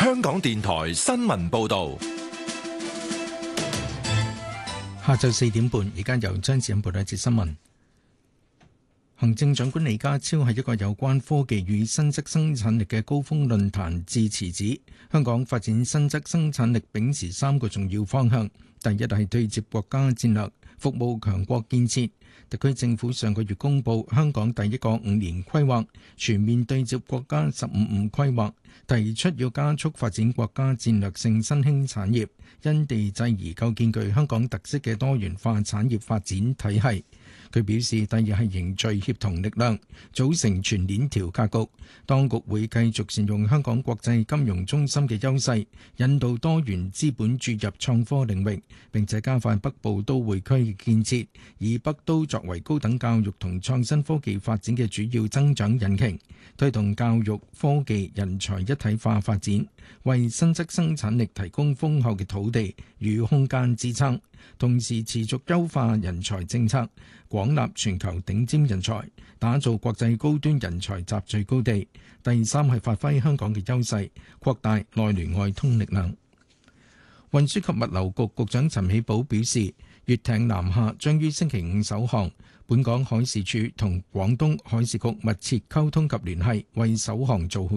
香港電台新聞報道。 下晝4點半，而家由張子欣報道一節新聞。行政長官李家超喺一個有關科技與新質生產力嘅高峰論壇致辭指，香港發展新質生產力秉持3個重要方向。第一係對接國家戰略，服務強國建設。特區政府上個月公布香港第一個5年規劃，全面對接國家15五規劃，提出要加速發展國家戰略性新興產業，因地制宜構建具香港特色嘅多元化產業發展體系。佢表示，第二係凝聚協同力量，組成全鏈條格局。當局會繼續善用香港國際金融中心嘅優勢，引導多元資本注入創科領域，並且加快北部都會區嘅建設，以北都作為高等教育同創新科技發展嘅主要增長引擎，推動教育、科技、人才一體化發展，為新質生產力提供豐厚嘅土地與空間支撐，同時持續優化人才政策，廣納全球頂尖人才，打造國際高端人才集聚高地。第三係發揮香港嘅優勢，擴大內聯外通力量。運輸及物流局局長陳美寶表示，粵艇南下將於星期五首航，本港海事處同廣東海事局密切溝通及聯繫，為首航做好